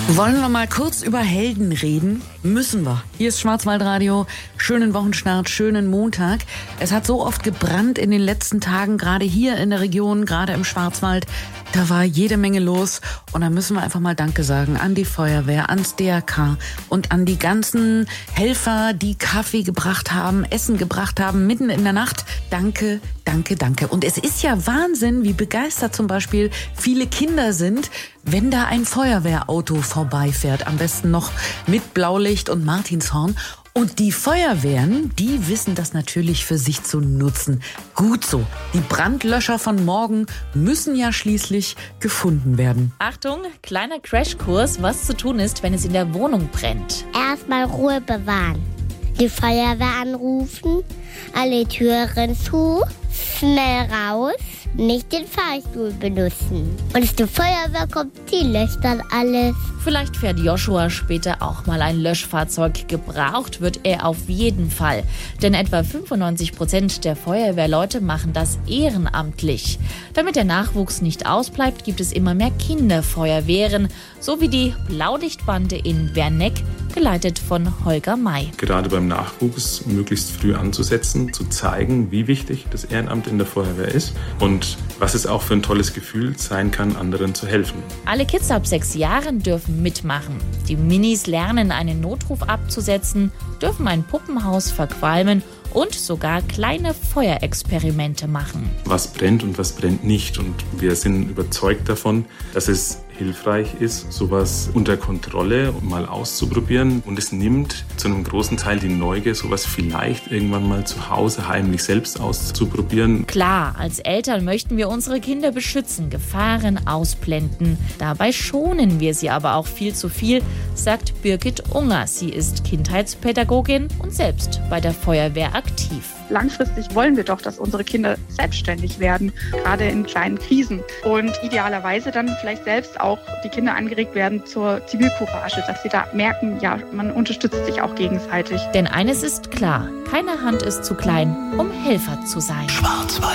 Wollen wir mal kurz über Helden reden? Müssen wir. Hier ist Schwarzwaldradio. Schönen Wochenstart, schönen Montag. Es hat so oft gebrannt in den letzten Tagen, gerade hier in der Region, gerade im Schwarzwald. Da war jede Menge los. Und da müssen wir einfach mal Danke sagen an die Feuerwehr, ans DRK und an die ganzen Helfer, die Kaffee gebracht haben, Essen gebracht haben, mitten in der Nacht. Danke, danke, danke. Und es ist ja Wahnsinn, wie begeistert zum Beispiel viele Kinder sind, wenn da ein Feuerwehrauto vorbeifährt. Am besten noch mit Blaulicht und Martinshorn. Und die Feuerwehren, die wissen das natürlich für sich zu nutzen. Gut so. Die Brandlöscher von morgen müssen ja schließlich gefunden werden. Achtung, kleiner Crashkurs, was zu tun ist, wenn es in der Wohnung brennt. Erstmal Ruhe bewahren. Die Feuerwehr anrufen, alle Türen zu, schnell raus, nicht den Fahrstuhl benutzen. Und die Feuerwehr kommt, die löscht dann alles. Vielleicht fährt Joshua später auch mal ein Löschfahrzeug. Gebraucht wird er auf jeden Fall. Denn etwa 95% der Feuerwehrleute machen das ehrenamtlich. Damit der Nachwuchs nicht ausbleibt, gibt es immer mehr Kinderfeuerwehren. So wie die Blaulichtbande in Werneck, geleitet von Holger May. Gerade beim Nachwuchs möglichst früh anzusetzen, zu zeigen, wie wichtig das Ehrenamt in der Feuerwehr ist und was es auch für ein tolles Gefühl sein kann, anderen zu helfen. Alle Kids ab 6 Jahren dürfen mitmachen. Die Minis lernen, einen Notruf abzusetzen, dürfen ein Puppenhaus verqualmen und sogar kleine Feuerexperimente machen. Was brennt und was brennt nicht. Und wir sind überzeugt davon, dass es hilfreich ist, sowas unter Kontrolle mal auszuprobieren. Und es nimmt zu einem großen Teil die Neugier, sowas vielleicht irgendwann mal zu Hause heimlich selbst auszuprobieren. Klar, als Eltern möchten wir unsere Kinder beschützen, Gefahren ausblenden. Dabei schonen wir sie aber auch viel zu viel, sagt Birgit Unger. Sie ist Kindheitspädagogin und selbst bei der Feuerwehr aktiv. Langfristig wollen wir doch, dass unsere Kinder selbstständig werden, gerade in kleinen Krisen. Und idealerweise dann vielleicht selbst auch die Kinder angeregt werden zur Zivilcourage, dass sie da merken, ja, man unterstützt sich auch gegenseitig. Denn eines ist klar, keine Hand ist zu klein, um Helfer zu sein. Schwarzwald.